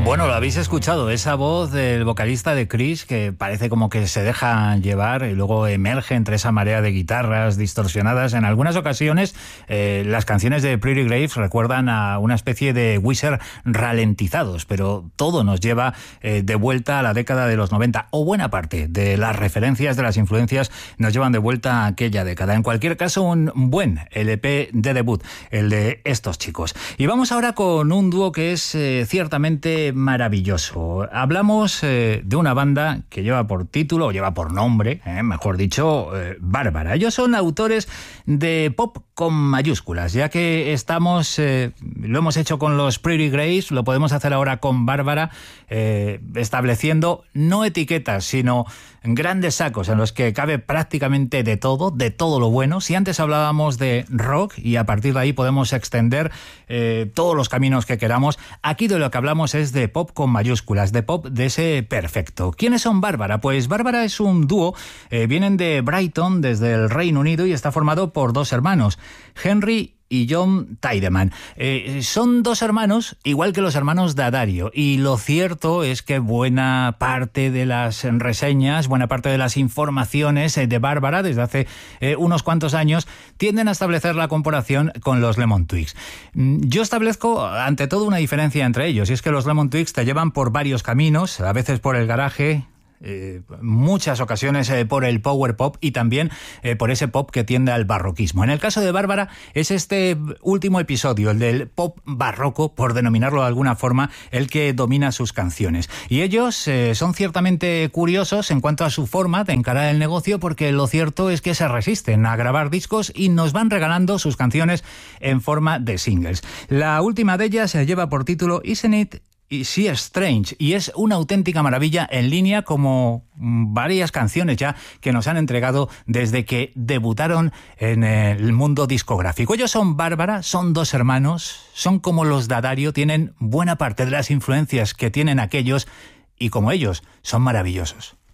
Bueno, lo habéis escuchado, esa voz del vocalista de Chris que parece como que se deja llevar y luego emerge entre esa marea de guitarras distorsionadas. En algunas ocasiones las canciones de Pretty Graves recuerdan a una especie de Weezer ralentizados, pero todo nos lleva de vuelta a la década de los 90, o buena parte de las referencias, de las influencias, nos llevan de vuelta a aquella década. En cualquier caso, un buen LP de debut, el de estos chicos. Y vamos ahora con un dúo que es ciertamente maravilloso. Hablamos de una banda que lleva por título, o lleva por nombre, mejor dicho, Bárbara. Ellos son autores de pop con mayúsculas, ya que estamos, lo hemos hecho con los Pretty Graves, lo podemos hacer ahora con Bárbara, estableciendo no etiquetas, sino grandes sacos en los que cabe prácticamente de todo lo bueno. Si antes hablábamos de rock y a partir de ahí podemos extender todos los caminos que queramos, aquí de lo que hablamos es de pop con mayúsculas, de pop de ese perfecto. ¿Quiénes son Bárbara? Pues Bárbara es un dúo, vienen de Brighton, desde el Reino Unido, y está formado por dos hermanos, Henry y John Tiedemann. Son dos hermanos, igual que los hermanos D'Addario, y lo cierto es que buena parte de las reseñas, buena parte de las informaciones de Bárbara desde hace unos cuantos años tienden a establecer la comparación con los Lemon Twigs. Yo establezco ante todo una diferencia entre ellos, y es que los Lemon Twigs te llevan por varios caminos, a veces por el garaje, muchas ocasiones por el power pop y también por ese pop que tiende al barroquismo. En el caso de Bárbara es este último episodio, el del pop barroco, por denominarlo de alguna forma, el que domina sus canciones. Y ellos son ciertamente curiosos en cuanto a su forma de encarar el negocio, porque lo cierto es que se resisten a grabar discos y nos van regalando sus canciones en forma de singles. La última de ellas se lleva por título Isn't It She Strange, y es una auténtica maravilla en línea como varias canciones ya que nos han entregado desde que debutaron en el mundo discográfico. Ellos son Bárbara, son dos hermanos, son como los D'Addario, tienen buena parte de las influencias que tienen aquellos y como ellos son maravillosos.